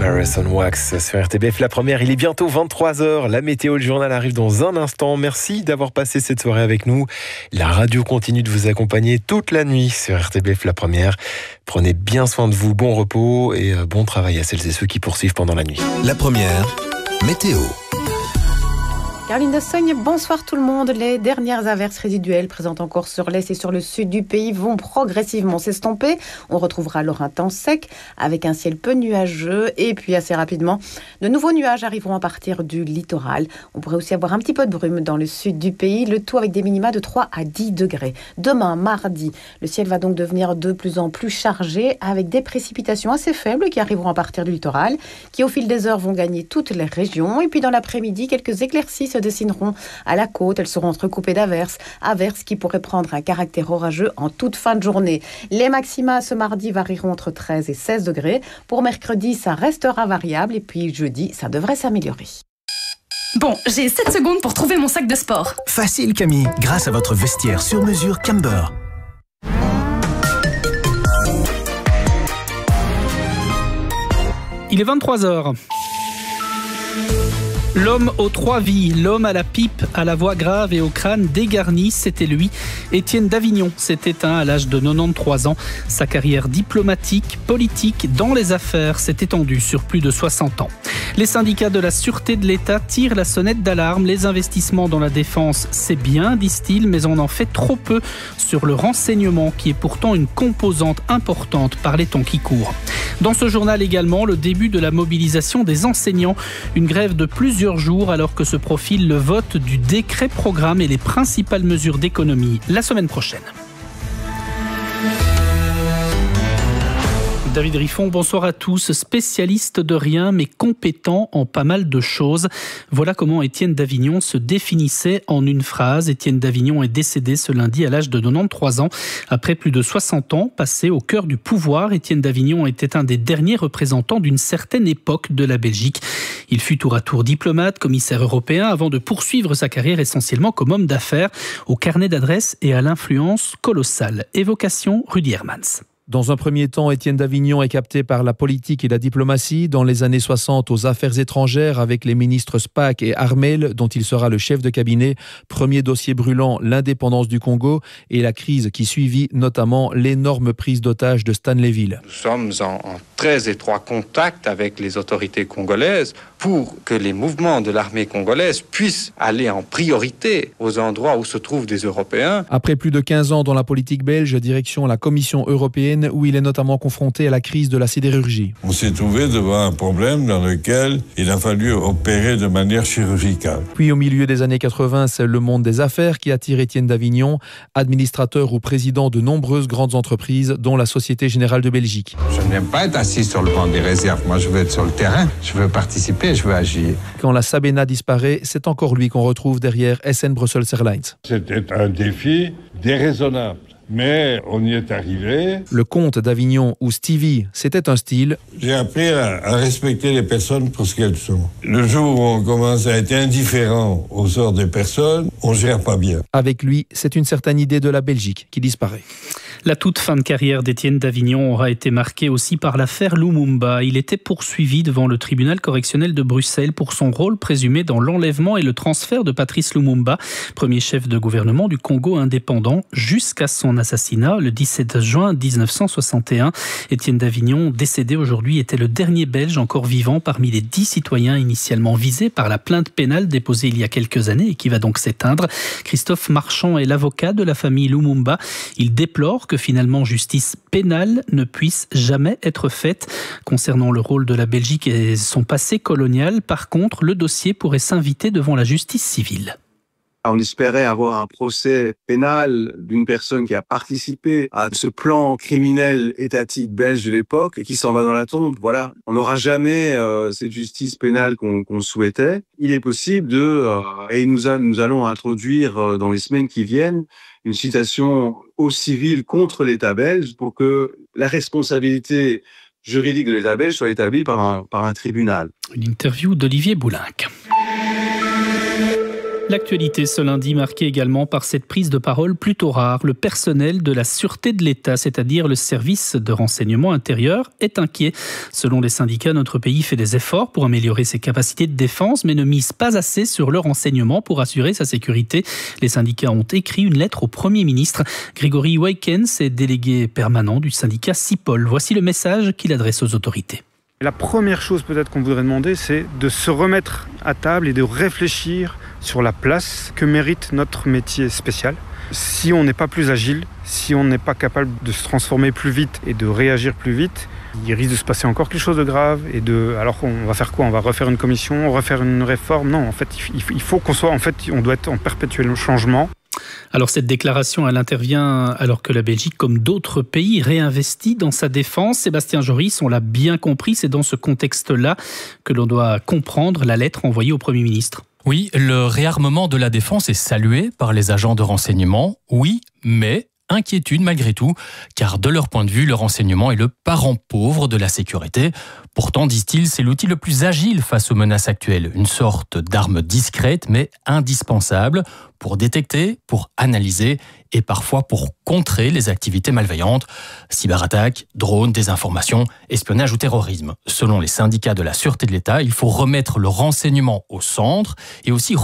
Paris on Wax sur RTBF. La première, il est bientôt 23h. La météo, le journal arrive dans un instant. Merci d'avoir passé cette soirée avec nous. La radio continue de vous accompagner toute la nuit sur RTBF. La première. Prenez bien soin de vous, bon repos et bon travail à celles et ceux qui poursuivent pendant la nuit. La première, météo. Caroline de Sogne, bonsoir tout le monde. Les dernières averses résiduelles présentes encore sur l'est et sur le sud du pays vont progressivement s'estomper. On retrouvera alors un temps sec avec un ciel peu nuageux et puis assez rapidement, de nouveaux nuages arriveront à partir du littoral. On pourrait aussi avoir un petit peu de brume dans le sud du pays, le tout avec des minima de 3 à 10 degrés. Demain, mardi, le ciel va donc devenir de plus en plus chargé avec des précipitations assez faibles qui arriveront à partir du littoral, qui au fil des heures vont gagner toutes les régions. Et puis dans l'après-midi, quelques éclaircies se dessineront à la côte. Elles seront entrecoupées d'averses qui pourraient prendre un caractère orageux en toute fin de journée. Les maxima ce mardi varieront entre 13 et 16 degrés. Pour mercredi, ça restera variable et puis jeudi, ça devrait s'améliorer. Bon, j'ai 7 secondes pour trouver mon sac de sport. Facile Camille, grâce à votre vestiaire sur mesure Camber. Il est 23h. L'homme aux 3 vies, l'homme à la pipe, à la voix grave et au crâne dégarni, c'était lui. Étienne Davignon s'est éteint à l'âge de 93 ans. Sa carrière diplomatique, politique, dans les affaires s'est étendue sur plus de 60 ans. Les syndicats de la sûreté de l'État tirent la sonnette d'alarme. Les investissements dans la défense, c'est bien, disent-ils, mais on en fait trop peu sur le renseignement, qui est pourtant une composante importante par les temps qui courent. Dans ce journal également, le début de la mobilisation des enseignants. Une grève de plusieurs jours alors que se profile le vote du décret programme et les principales mesures d'économie la semaine prochaine. David Riffon, bonsoir à tous. Spécialiste de rien mais compétent en pas mal de choses. Voilà comment Étienne Davignon se définissait en une phrase. Étienne Davignon est décédé ce lundi à l'âge de 93 ans. Après plus de 60 ans passés au cœur du pouvoir, Étienne Davignon était un des derniers représentants d'une certaine époque de la Belgique. Il fut tour à tour diplomate, commissaire européen, avant de poursuivre sa carrière essentiellement comme homme d'affaires, au carnet d'adresses et à l'influence colossale. Évocation Rudy Hermans. Dans un premier temps, Étienne Davignon est capté par la politique et la diplomatie. Dans les années 60, aux affaires étrangères avec les ministres Spaak et Harmel, dont il sera le chef de cabinet. Premier dossier brûlant, l'indépendance du Congo et la crise qui suivit, notamment l'énorme prise d'otages de Stanleyville. Nous sommes en très étroit contact avec les autorités congolaises pour que les mouvements de l'armée congolaise puissent aller en priorité aux endroits où se trouvent des Européens. Après plus de 15 ans dans la politique belge, direction la Commission européenne, où il est notamment confronté à la crise de la sidérurgie. On s'est trouvé devant un problème dans lequel il a fallu opérer de manière chirurgicale. Puis au milieu des années 80, c'est le monde des affaires qui attire Étienne Davignon, administrateur ou président de nombreuses grandes entreprises, dont la Société Générale de Belgique. Je n'aime pas être assis sur le banc des réserves. Moi, je veux être sur le terrain. Je veux participer, je veux agir. Quand la Sabena disparaît, c'est encore lui qu'on retrouve derrière SN Brussels Airlines. C'était un défi déraisonnable. Mais on y est arrivé. Le comte d'Avignon ou Stevie, c'était un style. J'ai appris à respecter les personnes pour ce qu'elles sont. Le jour où on commence à être indifférent au sort des personnes, on ne gère pas bien. Avec lui, c'est une certaine idée de la Belgique qui disparaît. La toute fin de carrière d'Étienne Davignon aura été marquée aussi par l'affaire Lumumba. Il était poursuivi devant le tribunal correctionnel de Bruxelles pour son rôle présumé dans l'enlèvement et le transfert de Patrice Lumumba, premier chef de gouvernement du Congo indépendant, jusqu'à son assassinat le 17 juin 1961. Étienne Davignon, décédé aujourd'hui, était le dernier Belge encore vivant parmi les 10 citoyens initialement visés par la plainte pénale déposée il y a quelques années et qui va donc s'éteindre. Christophe Marchand est l'avocat de la famille Lumumba. Il déplore que finalement justice pénale ne puisse jamais être faite. Concernant le rôle de la Belgique et son passé colonial, par contre, le dossier pourrait s'inviter devant la justice civile. On espérait avoir un procès pénal d'une personne qui a participé à ce plan criminel étatique belge de l'époque et qui s'en va dans la tombe. Voilà, on n'aura jamais cette justice pénale qu'on souhaitait. Il est possible et nous allons introduire dans les semaines qui viennent une citation au civil contre l'État belge pour que la responsabilité juridique de l'État belge soit établie par un tribunal. Une interview d'Olivier Boulinck. L'actualité ce lundi marquée également par cette prise de parole plutôt rare. Le personnel de la sûreté de l'État, c'est-à-dire le service de renseignement intérieur, est inquiet. Selon les syndicats, notre pays fait des efforts pour améliorer ses capacités de défense, mais ne mise pas assez sur le renseignement pour assurer sa sécurité. Les syndicats ont écrit une lettre au Premier ministre. Grégory Waikens est délégué permanent du syndicat CIPOL. Voici le message qu'il adresse aux autorités. La première chose peut-être qu'on voudrait demander, c'est de se remettre à table et de réfléchir sur la place que mérite notre métier spécial. Si on n'est pas plus agile, si on n'est pas capable de se transformer plus vite et de réagir plus vite, il risque de se passer encore quelque chose de grave. Alors on va faire quoi ? On va refaire une commission, refaire une réforme ? Non, en fait, il faut qu'on soit, on doit être en perpétuel changement. Alors cette déclaration, elle intervient alors que la Belgique, comme d'autres pays, réinvestit dans sa défense. Sébastien Joris, on l'a bien compris, c'est dans ce contexte-là que l'on doit comprendre la lettre envoyée au Premier ministre. Oui, le réarmement de la défense est salué par les agents de renseignement, oui, mais inquiétude malgré tout, car de leur point de vue, le renseignement est le parent pauvre de la sécurité. Pourtant, disent-ils, c'est l'outil le plus agile face aux menaces actuelles, une sorte d'arme discrète mais indispensable pour détecter, pour analyser et parfois pour contrer les activités malveillantes, cyberattaques, drones, désinformation, espionnage ou terrorisme. Selon les syndicats de la sûreté de l'État, il faut remettre le renseignement au centre et aussi